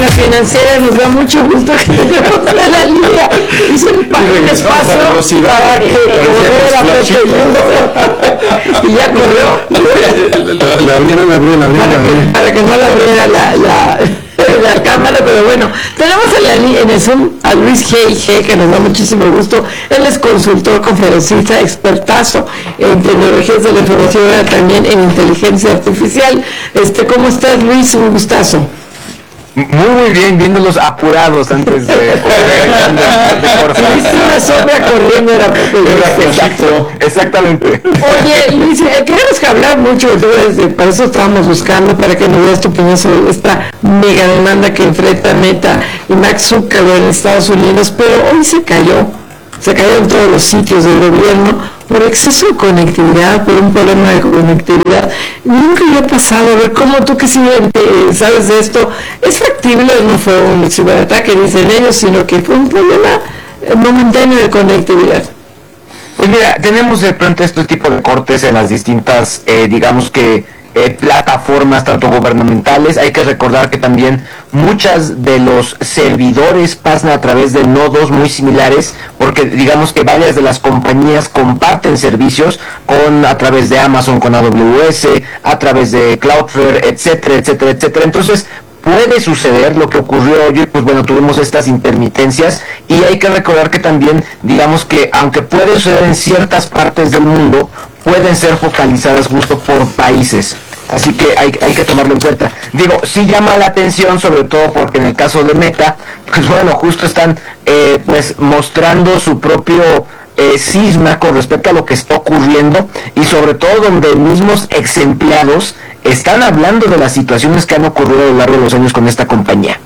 Máquina Financiera, nos da mucho gusto que tenemos en la línea. Hice un espacio para que corriera Pepe Ludo. Y ya corrió. La abrieron. Para que no la abriera la cámara, pero bueno, tenemos en el Zoom a Luis G., que nos da muchísimo gusto. Él es consultor, conferencista, expertazo en tecnologías de la información, también en inteligencia artificial. ¿Cómo estás, Luis? Un gustazo. Muy bien, viéndolos apurados antes de cortar. Viste una sombra corriendo, era Exacto, exactamente. Oye, Luis, queremos que hablar mucho, para eso estábamos buscando, para que nos des tu opinión sobre esta mega demanda que enfrenta Meta y Mark Zuckerberg en Estados Unidos, pero hoy se cayó en todos los sitios del gobierno por exceso de conectividad, por un problema de conectividad. Nunca había pasado, a ver, ¿cómo tú que sabes de esto? ¿Es factible? No fue un ciberataque, dicen ellos, sino que fue un problema momentáneo de conectividad. Pues mira, tenemos de pronto este tipo de cortes en las distintas, plataformas, tanto gubernamentales. Hay que recordar que también muchas de los servidores pasan a través de nodos muy similares, porque digamos que varias de las compañías comparten servicios a través de Amazon con AWS, a través de Cloudflare, etcétera, etcétera, etcétera. Entonces puede suceder lo que ocurrió hoy, pues bueno, tuvimos estas intermitencias, y hay que recordar que también, digamos que aunque puede suceder en ciertas partes del mundo, pueden ser focalizadas justo por países. Así que hay que tomarlo en cuenta. Digo, sí llama la atención, sobre todo porque en el caso de Meta, pues bueno, justo están pues mostrando su propio cisma con respecto a lo que está ocurriendo, y sobre todo donde mismos ex empleados están hablando de las situaciones que han ocurrido a lo largo de los años con esta compañía.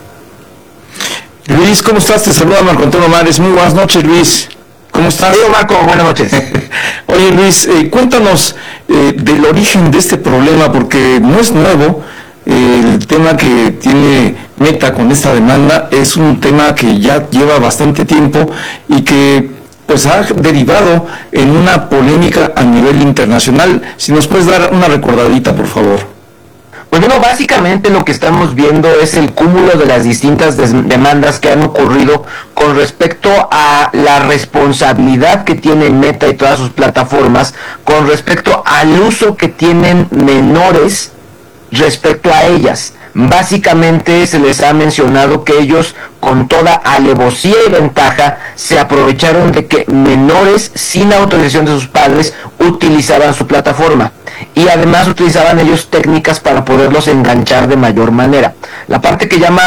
Luis, ¿cómo estás? Te saluda Marco Antonio Mares. Muy buenas noches, Luis. ¿Cómo estás? Hola, Marco, buenas noches. Oye, Luis, cuéntanos del origen de este problema, porque no es nuevo. El tema que tiene Meta con esta demanda es un tema que ya lleva bastante tiempo y que pues ha derivado en una polémica a nivel internacional. Si nos puedes dar una recordadita, por favor. Pues bueno, básicamente lo que estamos viendo es el cúmulo de las distintas demandas que han ocurrido con respecto a la responsabilidad que tiene Meta y todas sus plataformas, con respecto al uso que tienen menores respecto a ellas. Básicamente se les ha mencionado que ellos, con toda alevosía y ventaja, se aprovecharon de que menores sin autorización de sus padres utilizaban su plataforma, y además utilizaban ellos técnicas para poderlos enganchar de mayor manera. La parte que llama